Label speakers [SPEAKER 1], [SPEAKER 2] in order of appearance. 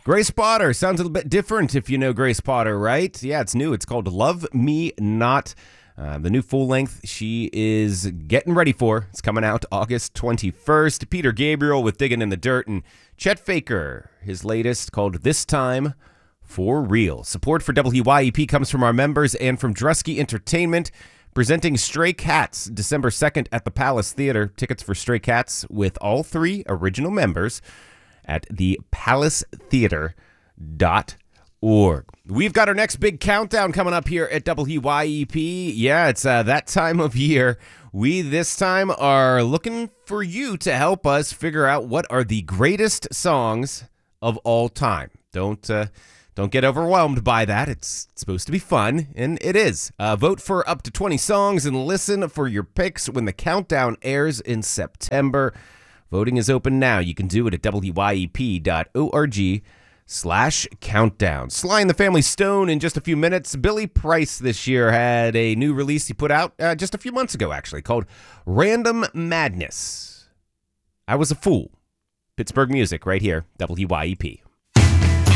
[SPEAKER 1] Grace Potter sounds a little bit different if you know Grace Potter, right? Yeah, it's new. It's called Love Me Not. The new full length she is getting ready for. It's coming out August 21st. Peter Gabriel with Digging in the Dirt, and Chet Faker, his latest called This Time for Real. Support for WYEP comes from our members and from Drusky Entertainment, presenting Stray Cats December 2nd at the Palace Theater. Tickets for Stray Cats with all three original members at thepalacetheater.org. We've got our next big countdown coming up here at WYEP. Yeah, it's that time of year. We this time are looking for you to help us figure out what are the greatest songs of all time. Don't get overwhelmed by that. It's supposed to be fun, and it is. Vote for up to 20 songs and listen for your picks when the countdown airs in September. Voting is open now. You can do it at wyep.org/countdown. Sly and the Family Stone in just a few minutes. Billy Price this year had a new release he put out just a few months ago, actually, called Random Madness. I Was a Fool. Pittsburgh music right here, WYEP.